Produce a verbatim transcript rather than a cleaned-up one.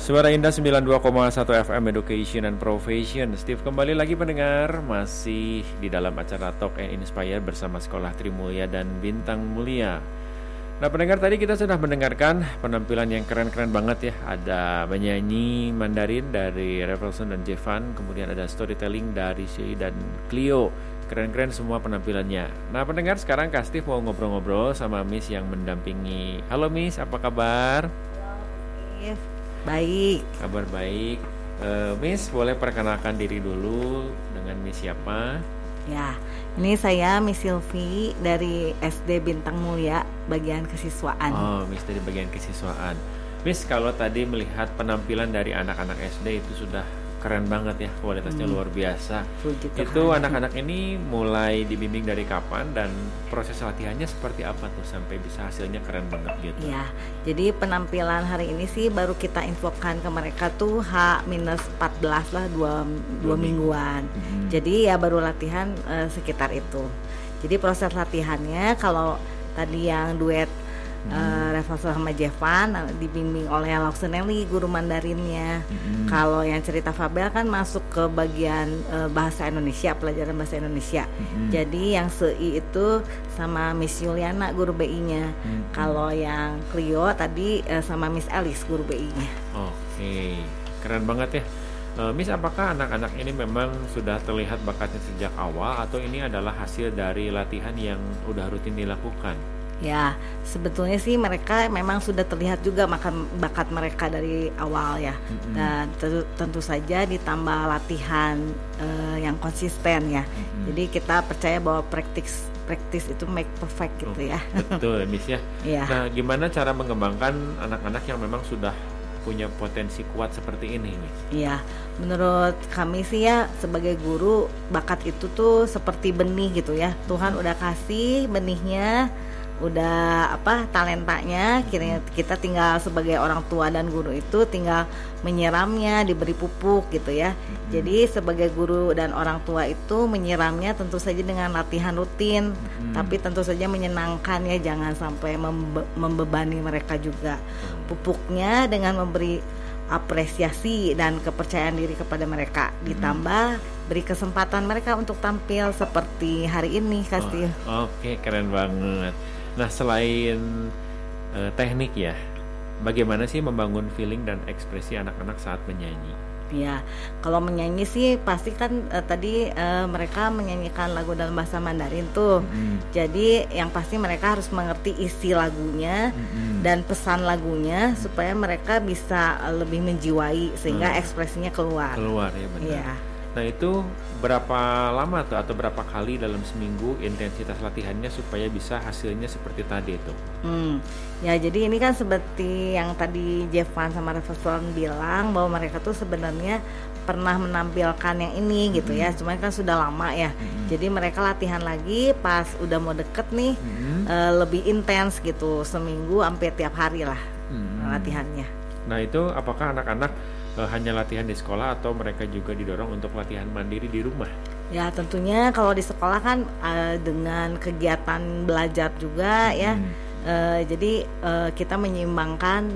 Suara Indah sembilan puluh dua koma satu F M Education and Profession. Steve kembali lagi pendengar, masih di dalam acara Talk and Inspire bersama Sekolah Trimulya dan Bintang Mulia. Nah pendengar, tadi kita sudah mendengarkan penampilan yang keren-keren banget ya. Ada penyanyi Mandarin dari Revelson dan Jevan, kemudian ada storytelling dari Shay dan Clio. Keren-keren semua penampilannya. Nah pendengar, sekarang Kak Steve mau ngobrol-ngobrol sama Miss yang mendampingi. Halo Miss, apa kabar? Halo Steve, baik. Kabar baik. uh, Miss, boleh perkenalkan diri dulu dengan Miss siapa? Ya, ini saya Miss Silvi dari S D Bintang Mulia, bagian kesiswaan. Oh, Miss dari bagian kesiswaan. Miss, kalau tadi melihat penampilan dari anak-anak S D itu sudah keren banget ya, kualitasnya hmm. luar biasa. Puji Tuhan. Itu anak-anak ini mulai dibimbing dari kapan dan proses latihannya seperti apa tuh sampai bisa hasilnya keren banget gitu? Ya, jadi penampilan hari ini sih baru kita infokan ke mereka tuh H minus empat belas lah, dua, dua mingguan. Hmm. Jadi ya baru latihan uh, sekitar itu. Jadi proses latihannya kalau tadi yang duet Hmm. Uh, Revelson sama Jevan dibimbing oleh Lauksenelli, guru Mandarinnya. Hmm. Kalau yang cerita Fabel kan masuk ke bagian uh, bahasa Indonesia, pelajaran bahasa Indonesia. Hmm. Jadi yang S E I itu sama Miss Yuliana, guru B I-nya. Hmm. Kalau yang Clio tadi uh, sama Miss Alice, guru B I-nya. Oke, keren banget ya. uh, Miss, apakah anak-anak ini memang sudah terlihat bakatnya sejak awal atau ini adalah hasil dari latihan yang udah rutin dilakukan? Ya, sebetulnya sih mereka memang sudah terlihat juga makan bakat mereka dari awal ya. Mm-hmm. Dan tentu, tentu saja ditambah latihan uh, yang konsisten ya. Mm-hmm. Jadi kita percaya bahwa praktis praktis itu make perfect gitu oh, ya. Betul, Miss ya. Ya. Nah, gimana cara mengembangkan anak-anak yang memang sudah punya potensi kuat seperti ini, Miss? Iya, menurut kami sih ya sebagai guru, bakat itu tuh seperti benih gitu ya. Tuhan udah kasih benihnya, udah apa talentanya, kira kita tinggal sebagai orang tua dan guru itu tinggal menyiramnya, diberi pupuk gitu ya. Hmm. Jadi sebagai guru dan orang tua itu menyiramnya tentu saja dengan latihan rutin, hmm. tapi tentu saja menyenangkan ya, jangan sampai membe- membebani mereka juga. Hmm. Pupuknya dengan memberi apresiasi dan kepercayaan diri kepada mereka, hmm. ditambah beri kesempatan mereka untuk tampil seperti hari ini, kasih. Oh, Oke, okay, keren banget. Nah, selain uh, teknik ya, bagaimana sih membangun feeling dan ekspresi anak-anak saat menyanyi? Ya, kalau menyanyi sih pasti kan uh, tadi uh, mereka menyanyikan lagu dalam bahasa Mandarin tuh. Mm-hmm. Jadi yang pasti mereka harus mengerti isi lagunya mm-hmm. dan pesan lagunya mm-hmm. supaya mereka bisa uh, lebih menjiwai sehingga mm. ekspresinya keluar. Keluar ya, benar. Ya. Nah, itu berapa lama tuh atau berapa kali dalam seminggu intensitas latihannya supaya bisa hasilnya seperti tadi itu? Hmm, ya jadi ini kan seperti yang tadi Jevan sama Revelson bilang bahwa mereka tuh sebenarnya pernah menampilkan yang ini gitu hmm. ya, cuman kan sudah lama ya. Hmm. Jadi mereka latihan lagi pas udah mau deket nih, hmm. uh, lebih intens gitu, seminggu hampir tiap hari lah hmm. latihannya. Nah itu apakah anak-anak hanya latihan di sekolah atau mereka juga didorong untuk latihan mandiri di rumah? Ya tentunya kalau di sekolah kan uh, dengan kegiatan belajar juga hmm. ya uh, jadi uh, kita menyeimbangkan